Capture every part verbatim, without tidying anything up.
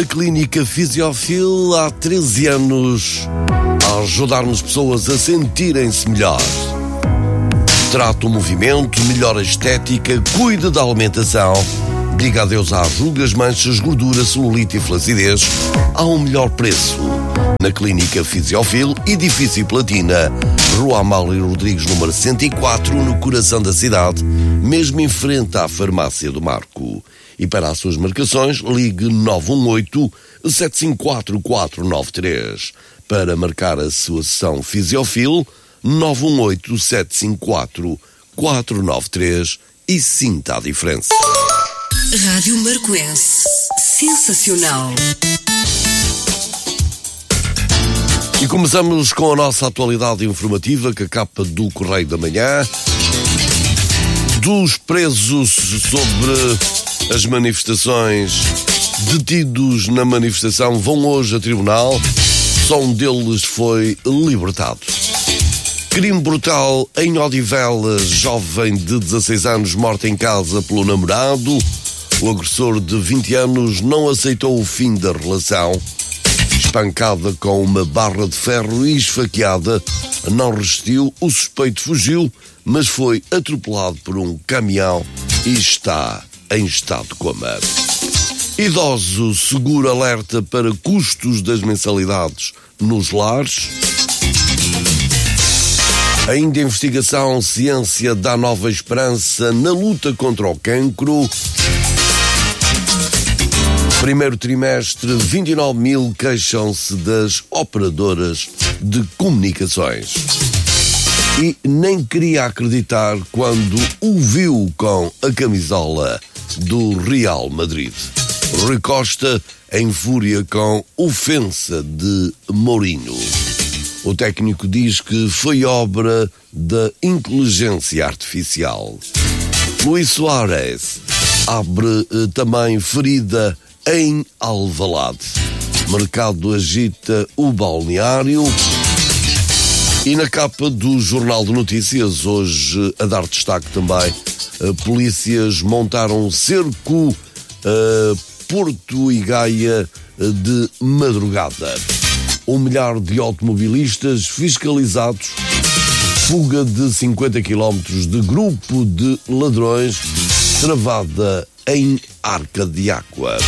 Clínica Fisiofil há treze anos a ajudar-nos pessoas a sentirem-se melhor. Trata o movimento, melhora a estética, cuida da alimentação, diga adeus às rugas, manchas, gordura, celulite e flacidez a um melhor preço. Na Clínica Fisiofil, Edifício Platina, Rua Amália Rodrigues, número cento e quatro, no coração da cidade, mesmo em frente à Farmácia do Marco. E para as suas marcações, ligue nove um oito, sete cinco quatro, quatro nove três. Para marcar a sua sessão Fisiofil, nove um oito, sete cinco quatro, quatro nove três e sinta a diferença. Rádio Marcoense. Sensacional. E começamos com a nossa atualidade informativa, que a capa do Correio da Manhã, dos presos sobre as manifestações, detidos na manifestação, vão hoje a tribunal. Só um deles foi libertado. Crime brutal em Odivelas, jovem de dezasseis anos morta em casa pelo namorado. O agressor de vinte anos não aceitou o fim da relação. Espancada com uma barra de ferro e esfaqueada, não resistiu, o suspeito fugiu, mas foi atropelado por um caminhão e está em estado de coma. Idoso seguro alerta para custos das mensalidades nos lares. Ainda investigação, ciência dá nova esperança na luta contra o cancro. Primeiro trimestre, vinte e nove mil queixam-se das operadoras de comunicações. E nem queria acreditar quando o viu com a camisola do Real Madrid. Rui Costa em fúria com ofensa de Mourinho. O técnico diz que foi obra da inteligência artificial. Luís Soares abre eh, também ferida em Alvalade. Mercado agita o balneário. E na capa do Jornal de Notícias, hoje a dar destaque também, polícias montaram cerco a Porto e Gaia de madrugada. Um milhar de automobilistas fiscalizados, fuga de cinquenta quilómetros de grupo de ladrões, travada em Arca de Água.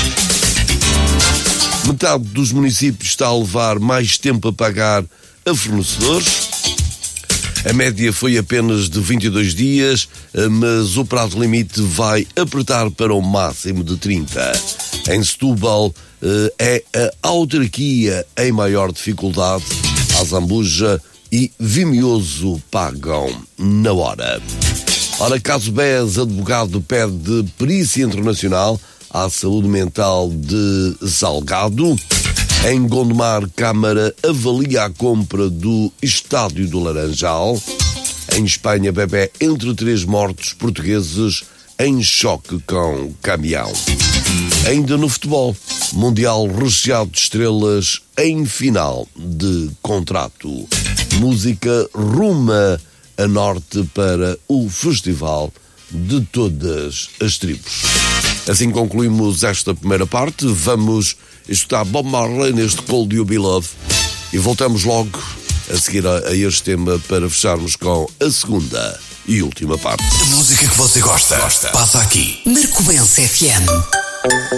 Metade dos municípios está a levar mais tempo a pagar a fornecedores. A média foi apenas de vinte e dois dias, mas o prazo limite vai apertar para o máximo de trinta. Em Setúbal é a autarquia em maior dificuldade. A Zambuja e Vimioso pagam na hora. Ora, caso Bez, advogado pede perícia internacional à saúde mental de Salgado. Em Gondomar, Câmara avalia a compra do Estádio do Laranjal. Em Espanha, bebé entre três mortos portugueses em choque com caminhão. Ainda no futebol, Mundial recheado de estrelas em final de contrato. Música ruma a norte para o festival de todas as tribos. Assim concluímos esta primeira parte. Vamos escutar Bob Marley neste Cold You Be Love e voltamos logo a seguir a, a este tema para fecharmos com a segunda e última parte. A música que você gosta, gosta. Passa aqui. Marcoense F M.